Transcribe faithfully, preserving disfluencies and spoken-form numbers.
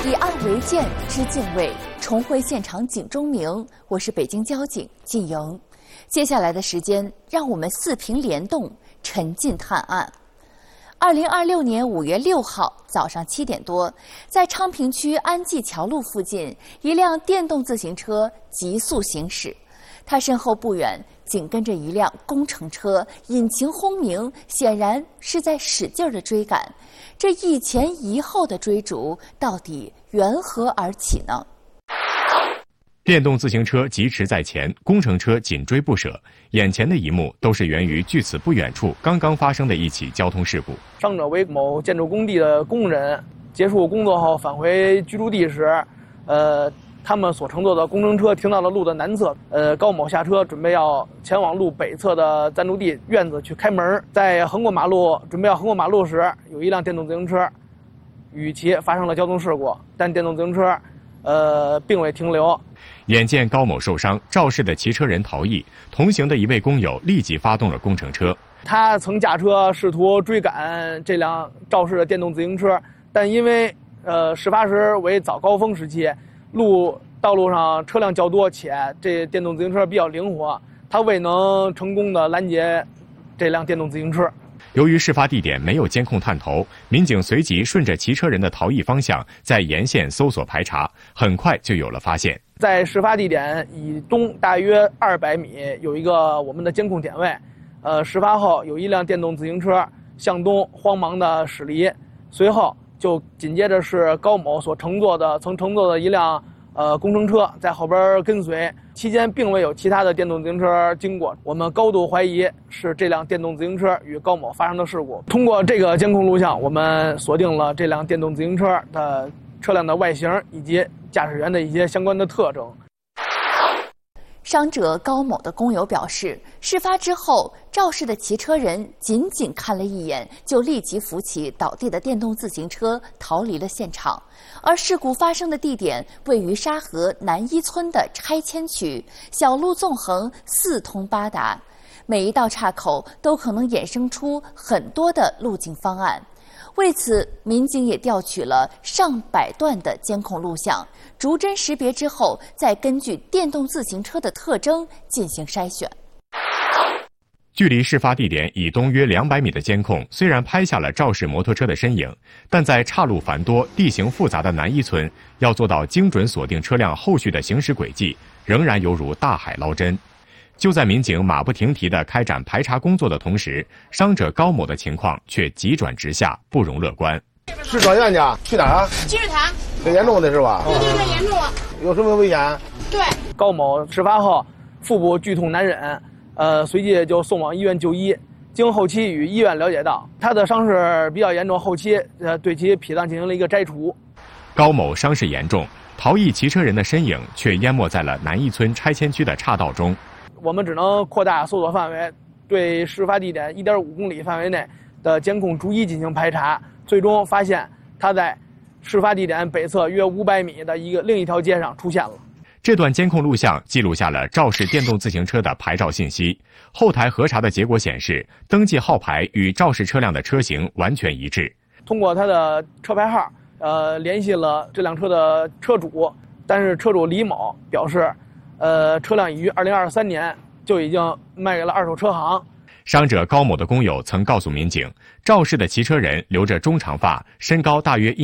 以案为鉴，知敬畏，重回现场警钟鸣。我是北京交警靳莹。接下来的时间，让我们四屏联动，沉浸探案。二零二六年五月六号早上七点多，在昌平区安济桥路附近，一辆电动自行车急速行驶，它身后不远紧跟着一辆工程车，引擎轰鸣，显然是在使劲的追赶。这一前一后的追逐，到底缘何而起呢？ 电动自行车疾驰在前，工程车紧追不舍。眼前的一幕都是源于距此不远处刚刚发生的一起交通事故。 伤者为某建筑工地的工人，结束工作后返回居住地时，呃，他们所乘坐的工程车停到了路的南侧。呃，高某下车准备要前往路北侧的暂住地院子去开门，在横过马路准备要横过马路时，有一辆电动自行车与其发生了交通事故，但电动自行车呃并未停留。 眼见高某受伤，肇事的骑车人逃逸，同行的一位工友立即发动了工程车。 他曾驾车试图追赶这辆肇事的电动自行车，但因为呃事发时为早高峰时期，路道路上车辆较多，且这电动自行车比较灵活，他未能成功的拦截这辆电动自行车。 由于事发地点没有监控探头，民警随即顺着骑车人的逃逸方向，在沿线搜索排查，很快就有了发现。 在事发地点以东大约二百米有一个我们的监控点位，呃，事发后有一辆电动自行车向东慌忙的驶离，随后就紧接着是高某所乘坐的曾乘坐的一辆呃工程车在后边跟随，期间并未有其他的电动自行车经过，我们高度怀疑是这辆电动自行车与高某发生的事故。通过这个监控录像，我们锁定了这辆电动自行车的车辆的外形以及驾驶员的一些相关的特征。 伤者高某的工友表示，事发之后，肇事的骑车人仅仅看了一眼，就立即扶起倒地的电动自行车逃离了现场。而事故发生的地点位于沙河南一村的拆迁区，小路纵横，四通八达，每一道岔口都可能衍生出很多的路径方案。为此，民警也调取了上百段的监控录像，逐帧识别之后，再根据电动自行车的特征进行筛选。 距离事发地点以东约两百米的监控，虽然拍下了肇事摩托车的身影，但在岔路繁多、地形复杂的南一村，要做到精准锁定车辆后续的行驶轨迹，仍然犹如大海捞针。就在民警马不停蹄地开展排查工作的同时，伤者高某的情况却急转直下，不容乐观。 是转院去？去哪儿啊？ 积水潭。 挺严重的是吧？ 对对对，严重了。 有什么危险？ 对。 高某事发后腹部剧痛难忍，呃，随即就送往医院就医。经后期与医院了解到，他的伤势比较严重，后期呃对其脾脏进行了一个摘除。 高某伤势严重，逃逸骑车人的身影却淹没在了南一村拆迁区的岔道中。 我们只能扩大搜索范围，对事发地点一点五公里范围内的监控逐一进行排查，最终发现他在事发地点北侧约五百米的一个另一条街上出现了。 这段监控录像记录下了肇事电动自行车的牌照信息，后台核查的结果显示，登记号牌与肇事车辆的车型完全一致。 通过他的车牌号，呃，联系了这辆车的车主，但是车主李某表示，呃，车辆已于二零二三年就已经卖给了二手车行。 伤者高某的工友曾告诉民警，肇事的骑车人留着中长发，身高大约一